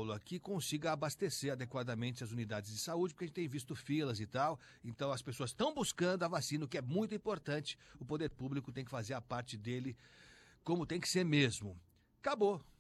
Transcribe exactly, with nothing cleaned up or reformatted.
Paulo aqui consiga abastecer adequadamente as unidades de saúde, porque a gente tem visto filas e tal. Então as pessoas estão buscando a vacina, o que é muito importante. O poder público tem que fazer a parte dele como tem que ser mesmo. Acabou.